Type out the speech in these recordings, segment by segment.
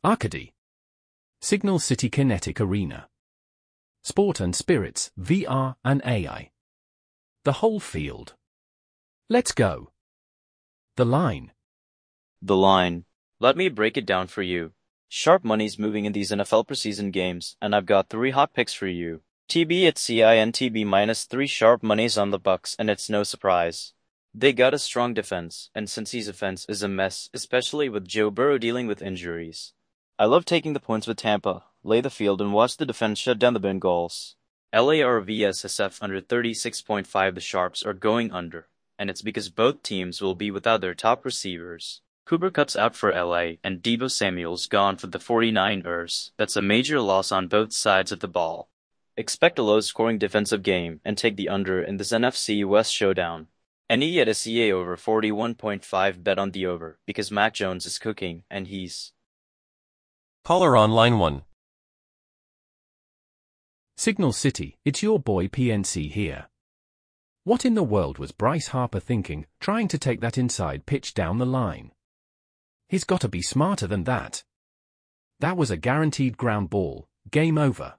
Arcady. Signal City Kinetic Arena. Sport and Spirits, VR and AI. The whole field. Let's go. The line. The line. Let me break it down for you. Sharp money's moving in these NFL preseason games, and I've got 3 hot picks for you. TB at CINTB minus 3 sharp monies on the Bucks, and it's no surprise. They got a strong defense, and Cincy's offense is a mess, especially with Joe Burrow dealing with injuries. I love taking the points with Tampa, lay the field, and watch the defense shut down the Bengals. LAR vs SF under 36.5. The Sharps are going under, and it's because both teams will be without their top receivers. Cooper Kupp's out for LA, and Deebo Samuel's gone for the 49ers. That's a major loss on both sides of the ball. Expect a low-scoring defensive game, and take the under in this NFC West showdown. Any at a CA over 41.5, bet on the over, because Mac Jones is cooking, and he's... Caller on line 1. Signal City, it's your boy PNC here. What in the world was Bryce Harper thinking, trying to take that inside pitch down the line? He's got to be smarter than that. That was a guaranteed ground ball, game over.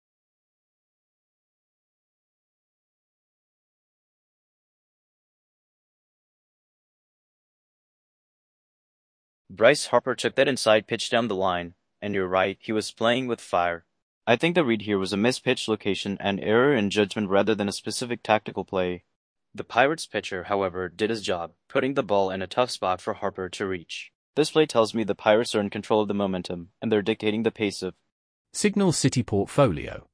Bryce Harper took that inside pitch down the line, and you're right, he was playing with fire. I think the read here was a missed pitch location and error in judgment rather than a specific tactical play. The Pirates pitcher, however, did his job, putting the ball in a tough spot for Harper to reach. This play tells me the Pirates are in control of the momentum, and they're dictating the pace of Signal City Portfolio.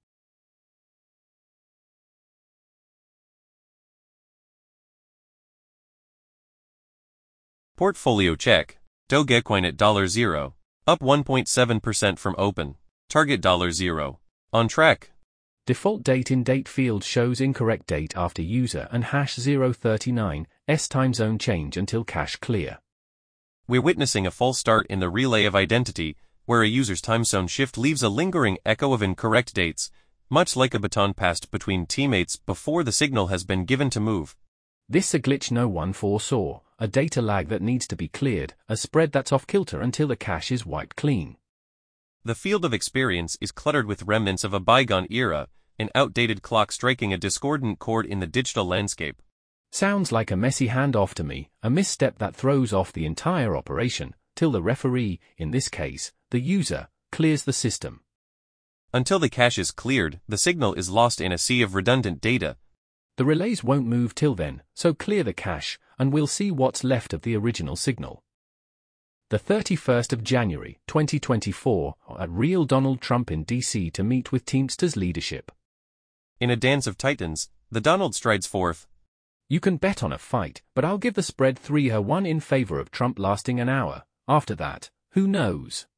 Portfolio check. Dogecoin at $0, up 1.7% from open. Target $0. On track. Default date in date field shows incorrect date after user and hash 039, S time zone change until cache clear. We're witnessing a false start in the relay of identity, where a user's time zone shift leaves a lingering echo of incorrect dates, much like a baton passed between teammates before the signal has been given to move. This a glitch no one foresaw, a data lag that needs to be cleared, a spread that's off kilter until the cache is wiped clean. The field of experience is cluttered with remnants of a bygone era, an outdated clock striking a discordant chord in the digital landscape. Sounds like a messy handoff to me, a misstep that throws off the entire operation, till the referee, in this case, the user, clears the system. Until the cache is cleared, the signal is lost in a sea of redundant data. The relays won't move till then, so clear the cache, and we'll see what's left of the original signal. The 31st of January, 2024, at Real Donald Trump in D.C. to meet with Teamsters leadership. In a dance of titans, the Donald strides forth. You can bet on a fight, but I'll give the spread 3-1 in favor of Trump lasting an hour. After that, who knows?